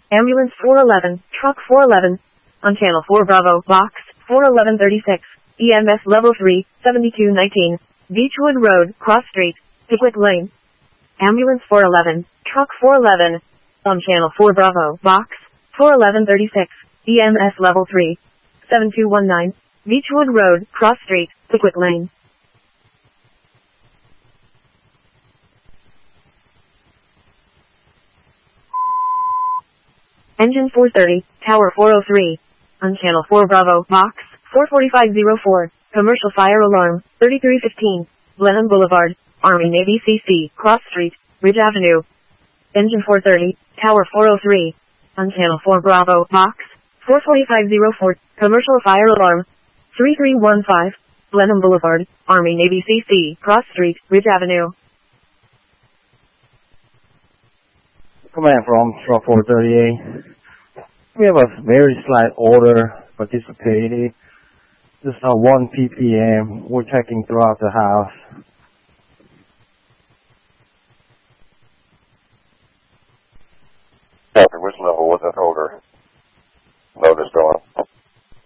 Ambulance 411, Truck 411, on Channel 4 Bravo, Box 41136, EMS Level 3, 7219, Beechwood Road, Cross Street, Pickwick Lane. Ambulance 411, Truck 411, on Channel 4 Bravo, Box 41136, EMS Level 3, 7219, Beechwood Road, Cross Street, Pickwick Lane. Engine 430, Tower 403, on Channel 4 Bravo, Box 44504, Commercial Fire Alarm, 3315, Blenheim Boulevard, Army Navy CC, Cross Street, Ridge Avenue. Engine 430, Tower 403, on Channel 4 Bravo, Box 44504, Commercial Fire Alarm, 3315, Blenheim Boulevard, Army Navy CC, Cross Street, Ridge Avenue. Command from Truck 438. We have a very slight order participated. This is 1 ppm. We're checking throughout the house. Copy. Which level was that order?